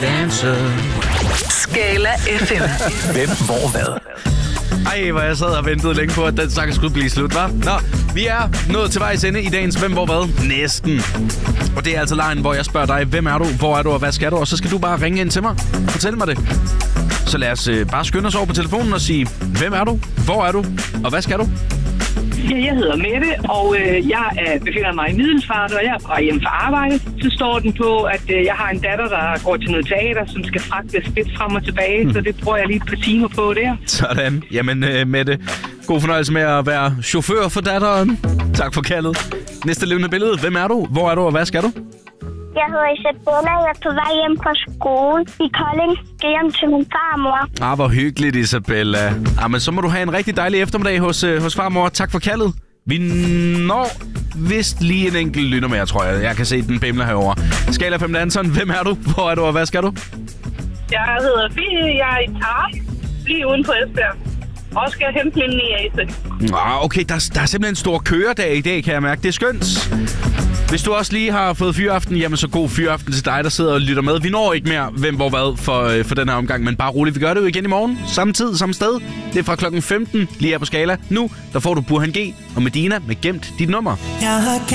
Dancer. Skala FM. Hvem, hvor, hvad? Ej, hvor jeg sad og ventede længe på, at den sang skulle blive slut, hva'? Nå, vi er nået til vejs ende i dagens Hvem, hvor, hvad? Næsten. Og det er altså lejen, hvor jeg spørger dig, hvem er du, hvor er du, og hvad skal du? Og så skal du bare ringe ind til mig. Fortæl mig det. Så lad os bare skynde os over på telefonen og sige, hvem er du, hvor er du, og hvad skal du? Ja, jeg hedder Mette, og jeg befinder mig i Middelfart, og jeg er på vej hjem fra arbejde. Så står den på, at jeg har en datter, der går til noget teater, som skal fragtes lidt frem og tilbage, så det bruger jeg lige et par timer på der. Sådan. Jamen, Mette, god fornøjelse med at være chauffør for datteren. Tak for kaldet. Næste levende billede. Hvem er du, hvor er du, og hvad skal du? Jeg hedder Isabella, jeg er på vej hjem fra skole i Kolding. Skal hjem til min farmor. Hvor hyggeligt, Isabella. Men så må du have en rigtig dejlig eftermiddag hos farmor. Tak for kaldet. Vi når vist lige en enkelt lytter mere, tror jeg. Jeg kan se den bimler herovre. Skala 5 Danson, hvem er du? Hvor er du, og hvad skal du? Jeg hedder Fie, jeg er i Tarp, lige uden for Esbjerg. Og skal hente min niece. Okay, der er simpelthen en stor køredag i dag, kan jeg mærke. Det er skønt. Hvis du også lige har fået fyraften, jamen så god fyraften til dig, der sidder og lytter med. Vi når ikke mere hvem, hvor, hvad for den her omgang, men bare roligt. Vi gør det jo igen i morgen. Samme tid, samme sted. Det er fra klokken 15, lige her på Skala. Nu, der får du Burhan G og Medina med Gemt dit nummer.